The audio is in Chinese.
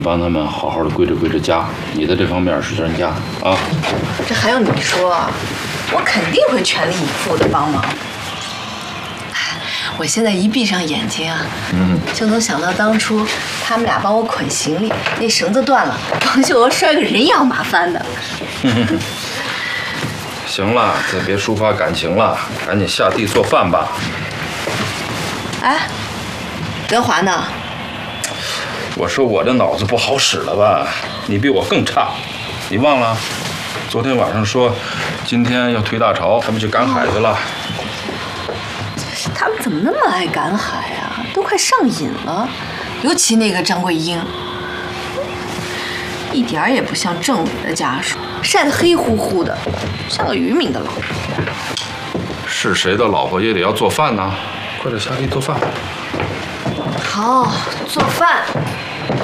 帮他们好好的归置家。你在这方面是专家啊。 这还用你说啊？我肯定会全力以赴的帮忙。我现在一闭上眼睛啊，就能想到当初他们俩帮我捆行李，那绳子断了，王秀娥摔个人仰马翻的。 行了，再别抒发感情了，赶紧下地做饭吧。 哎，德华呢？ 我说我这脑子不好使了吧？你比我更差。你忘了，昨天晚上说今天要推大潮，他们去赶海去了。 他们怎么那么爱赶海啊？都快上瘾了。尤其那个张桂英，一点儿也不像政委的家属，晒得黑乎乎的，像个渔民的老婆。 是谁的老婆也得要做饭呢？快点下地做饭。 好，做饭。